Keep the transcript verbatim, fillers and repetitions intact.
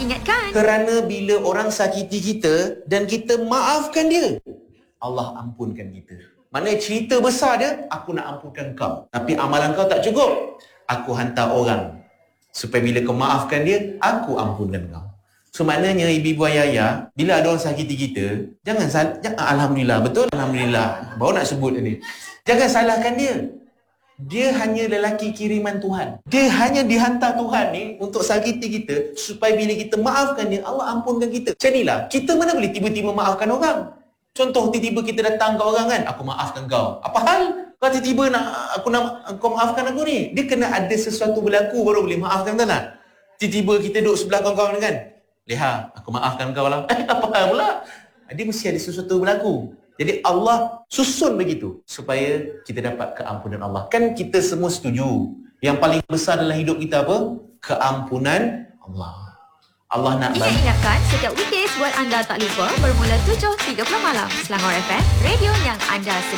ingatkan. Kerana bila orang sakiti kita dan kita maafkan dia, Allah ampunkan kita. Maknanya cerita besar dia, aku nak ampunkan kau. Tapi amalan kau tak cukup. Aku hantar orang supaya bila kau maafkan dia, aku ampunkan kau. So maknanya ibu-ibu ayah, bila ada orang sakiti kita, jangan sal- jangan alhamdulillah, betul? Alhamdulillah. Baru nak sebut ni. Jangan salahkan dia. Dia hanya lelaki kiriman Tuhan. Dia hanya dihantar Tuhan ni untuk sakiti kita supaya bila kita maafkan dia, Allah ampunkan kita. Macam inilah, kita mana boleh tiba-tiba maafkan orang. Contoh tiba-tiba kita datang ke orang kan, aku maafkan kau. Apa hal? Kau tiba-tiba nak aku nak kau maafkan aku ni? Dia kena ada sesuatu berlaku baru boleh maafkan, tak nak? Tiba-tiba kita duduk sebelah kawan-kawan kan. Leha, aku maafkan kau lah. Eh, apa hal pula? Dia mesti ada sesuatu berlaku. Jadi Allah susun begitu supaya kita dapat keampunan Allah. Kan kita semua setuju. Yang paling besar dalam hidup kita apa? Keampunan Allah. Allah nak bantu. Ingat-ingatkan, setiap weekdays buat anda tak lupa bermula tujuh tiga puluh malam. Selangor F M, radio yang anda